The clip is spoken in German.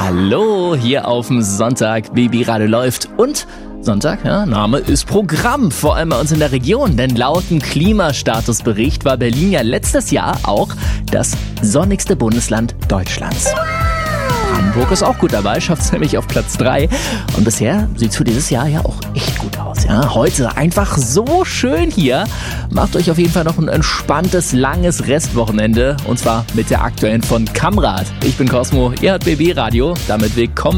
Hallo, hier auf dem Sonntag, Babyradio läuft und Sonntag, ja, Name ist Programm, vor allem bei uns in der Region, denn laut dem Klimastatusbericht war Berlin ja letztes Jahr auch das sonnigste Bundesland Deutschlands. Hamburg ist auch gut dabei, schafft es nämlich auf Platz 3 und bisher sieht es für dieses Jahr ja auch echt gut aus. Ja? Heute einfach so schön hier, macht euch auf jeden Fall noch ein entspanntes, langes Restwochenende und zwar mit der aktuellen von Kamrad. Ich bin Cosmo, ihr hört BB Radio, damit willkommen